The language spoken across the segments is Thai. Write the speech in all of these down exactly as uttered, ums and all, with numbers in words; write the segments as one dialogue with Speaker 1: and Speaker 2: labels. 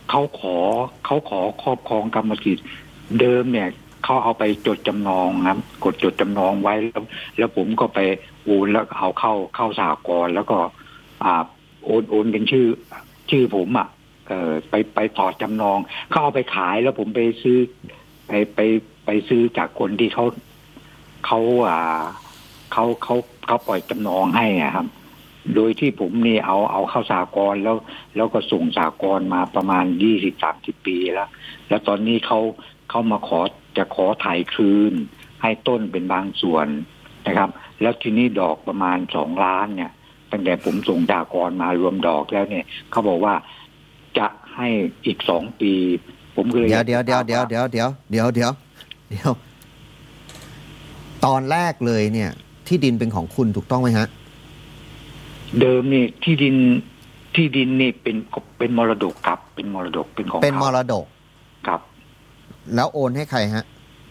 Speaker 1: เขาขอเขาขอครอบครองกรรมสิทธิ์เดิมเนี่ยเขาเอาไปจดจำนองครับกดจดจำนองไว้แล้วแล้วผมก็ไปโอนแล้วเอาเข้าเข้าสหกรณ์แล้วก็อ่าโอนโอนเป็นชื่อชื่อผมอ่ะเออไปไปถอดจำนองเขาเอาไปขายแล้วผมไปซื้อไปไปไปซื้อจากคนที่เขาเขาอ่าเขาเขาเขาปล่อยจำนองให้อ่ะครับโดยที่ผมนี่เอาเอาเข้าสหกรณ์แล้วแล้วก็ส่งสหกรณ์มาประมาณยี่สิบสามสิบปีแล้วแล้วตอนนี้เขาเขามาขอจะขอถ่ายคืนให้ต้นเป็นบางส่วนนะครับแล้วทีนี้ดอกประมาณสองล้านเนี่ยตั้งแต่ผมส่งสหกรณ์มารวมดอกแล้วเนี่ยเขาบอกว่าจะให้อีกสองปีผมก็เลย
Speaker 2: เดี๋ยวเดี๋ยวเดี๋ยวเดี๋ยวเดี๋ยวเดี๋ยวเดี๋ยวเดี๋ยวเดี๋ยวตอนแรกเลยเนี่ยที่ดินเป็นของคุณถูกต้องไหมฮะ
Speaker 1: เดิมนี่ที่ดินที่ดินนี่เป็นเป็นมรดกครับเป็นมรดกเป็นของ
Speaker 2: เป็นมรดก
Speaker 1: ครับ
Speaker 2: แล้วโอนให้ใครฮะ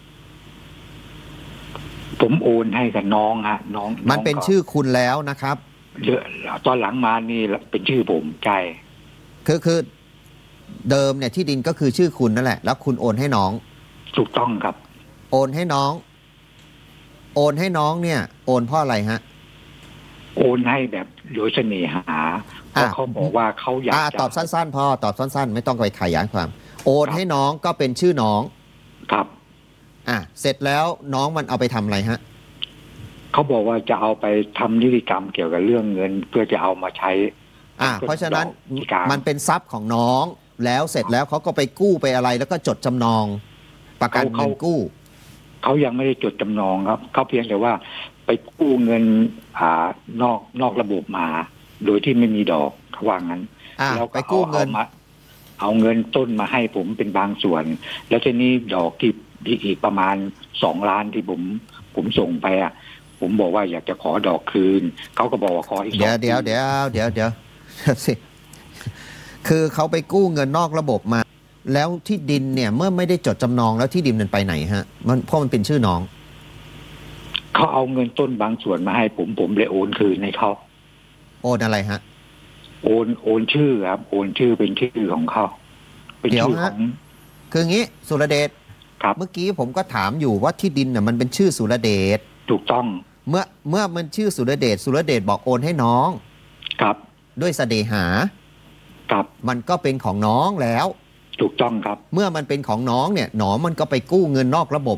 Speaker 1: ผมโอนให้กับน้องฮะน้อง
Speaker 2: มันเป็นชื่อคุณแล้วนะครับ
Speaker 1: เยอะตอนหลังมานี่เป็นชื่อผมใช่
Speaker 2: คือคือเดิมเนี่ยที่ดินก็คือชื่อคุณนั่นแหละแล้วคุณโอนให้น้อง
Speaker 1: ถูกต้องครับ
Speaker 2: โอนให้น้องโอนให้น้องเนี่ยโอนเพราะอะไรฮะ
Speaker 1: โอนให้แบบโดยเสน่หาเพราะเขาบอกว่าเขาอยากจะ
Speaker 2: ตอบสั้นๆพอตอบสั้นๆไม่ต้องไปขยายความโอนให้น้องก็เป็นชื่อน้อง
Speaker 1: ครับ
Speaker 2: อ่ะเสร็จแล้วน้องมันเอาไปทำอะไรฮะ
Speaker 1: เขาบอกว่าจะเอาไปทำนิติกรรมเกี่ยวกับเรื่องเงินเพื่อจะเอามาใช้
Speaker 2: อ่ะเพราะฉะนั้นมันเป็นทรัพย์ของน้องแล้วเสร็จแล้วเขาก็ไปกู้ไปอะไรแล้วก็จดจำนองประกันเงินกู้
Speaker 1: เขายังไม่ได้จดจำนองครับเขาเพียงแต่ว่าไปกู้เงินอ่านอกนอกระบบมาโดยที่ไม่มีดอกเขาว่างั้น
Speaker 2: แล้วไปกู้เงิน
Speaker 1: มาเอาเงินต้นมาให้ผมเป็นบางส่วนแล้วทีนี้ดอกที่อีกประมาณสองล้านที่ผมผมส่งไปอ่ะผมบอกว่าอยากจะขอดอกคืนเขาก็บอกว่าขออีก
Speaker 2: เดี๋ยวเดี๋ยวเดี๋ยวเดี๋ยวเดี๋ยวสิคือเขาไปกู้เงินนอกระบบมาแล้วที่ดินเนี่ยเมื่อไม่ได้จดจำนองแล้วที่ดินมันไปไหนฮะมันเพราะมันเป็นชื่อน้อง
Speaker 1: เขาเอาเงินต้นบางส่วนมาให้ผมผมเลยโอนคืนให้เขา
Speaker 2: โอนอะไรฮะ
Speaker 1: โอนโอนชื่อครับโอนชื่อเป็นชื่อของเขาเป็นชื่อของ
Speaker 2: คืองี้สุรเดช
Speaker 1: ครับ
Speaker 2: เมื่อกี้ผมก็ถามอยู่ว่าที่ดินน่ะมันเป็นชื่อสุรเดช
Speaker 1: ถูกต้อง
Speaker 2: เมื่อเมื่อมันชื่อสุรเดชสุรเดชบอกโอนให้น้อง
Speaker 1: ครับ
Speaker 2: ด้วยเสน่หา
Speaker 1: ครับ
Speaker 2: มันก็เป็นของน้องแล้ว
Speaker 1: ถูกต้องครับ
Speaker 2: เมื่อมันเป็นของน้องเนี่ยน้องมันก็ไปกู้เงินนอกระบบ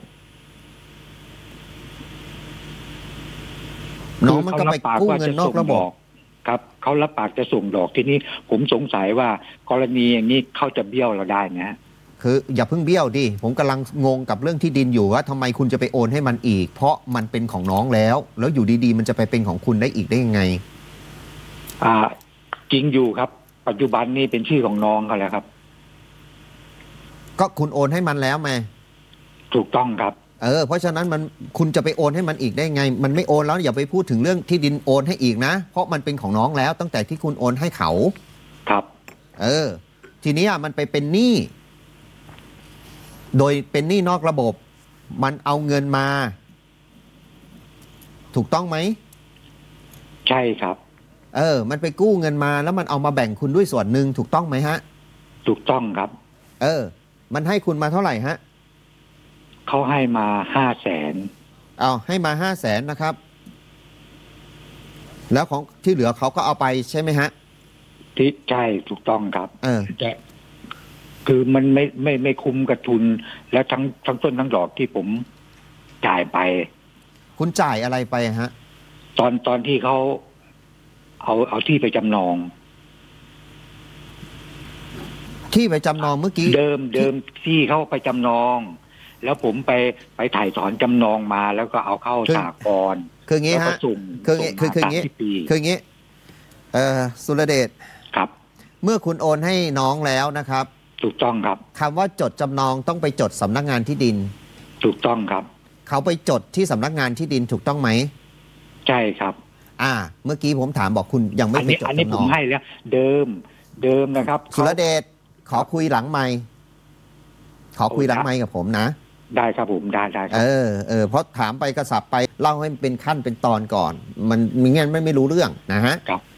Speaker 2: น้องมันก็ไปกู้เงินนอกระบบ
Speaker 1: ครับเขารับปากจะส่งดอกที่นี้ผมสงสัยว่ากรณีอย่างนี้เขาจะเบี้ยวเราได้นะ
Speaker 2: คืออย่าเพิ่งเบี้ยวดิผมกำลังงงกับเรื่องที่ดินอยู่ว่าทำไมคุณจะไปโอนให้มันอีกเพราะมันเป็นของน้องแล้วแล้วอยู่ดีๆมันจะไปเป็นของคุณได้อีกได้ยังไง
Speaker 1: อ่าจริงอยู่ครับปัจจุบันนี้เป็นชื่อของน้องเขาแล้วครับ
Speaker 2: ก็คุณโอนให้มันแล้วไหม
Speaker 1: ถูกต้องครับ
Speaker 2: เออเพราะฉะนั้นมันคุณจะไปโอนให้มันอีกได้ไงมันไม่โอนแล้วอย่าไปพูดถึงเรื่องที่ดินโอนให้อีกนะเพราะมันเป็นของน้องแล้วตั้งแต่ที่คุณโอนให้เขา
Speaker 1: ครับ
Speaker 2: เออทีนี้มันไปเป็นหนี้โดยเป็นหนี้นอกระบบมันเอาเงินมาถูกต้องไหม
Speaker 1: ใช่ครับ
Speaker 2: เออมันไปกู้เงินมาแล้วมันเอามาแบ่งคุณด้วยส่วนหนึ่งถูกต้องไหมฮะ
Speaker 1: ถูกต้องครับ
Speaker 2: เออมันให้คุณมาเท่าไหร่ฮะ
Speaker 1: เขาให้มาห้าแสน
Speaker 2: เอาให้มาห้าแสนนะครับแล้วของที่เหลือเขาก็เอาไปใช่ไหมฮะ
Speaker 1: ที่ใช่ถูกต้องครับ
Speaker 2: เออ
Speaker 1: แต่คือมันไม่ไม่ไม่คุ้มกับทุนและทั้งทั้งต้นทั้งดอกที่ผมจ่ายไป
Speaker 2: คุณจ่ายอะไรไปฮะ
Speaker 1: ตอนตอนที่เขาเอาเอาที่ไปจำนอง
Speaker 2: ที่ไปจำนองเมื่อกี้
Speaker 1: เดิมเดิมที่เขาไปจำนองแล้วผมไปไปถ่ายถอนจำนองมาแล้วก็เอาเข้าสหกรณ์
Speaker 2: คืองี้ฮะคืองี้คือคืองี้คืองี้เออสุรเดช
Speaker 1: ครับ
Speaker 2: เมื่อคุณโอนให้น้องแล้วนะครับ
Speaker 1: ถูกต้องครับ
Speaker 2: คำว่าจดจำนองต้องไปจดสำนักงานที่ดิน
Speaker 1: ถูกต้องครับ
Speaker 2: เขาไปจดที่สำนักงานที่ดินถูกต้องไหม
Speaker 1: ใช่ครับ
Speaker 2: อ่าเมื่อกี้ผมถามบอกคุณยังไม่ไปจดจำนอง
Speaker 1: อันนี้ผมให้แล้วเดิมเดิมนะครับ
Speaker 2: สุรเดชขอคุยหลังไมค์ขอคุยหลังไมค์กับผมนะ
Speaker 1: ได้ครับผมได้ได้
Speaker 2: เออเออเพราะถามไปกระสับไปเล่าให้เป็นขั้นเป็นตอนก่อนมันมิงั้นไม่ไม่รู้เรื่องนะฮะ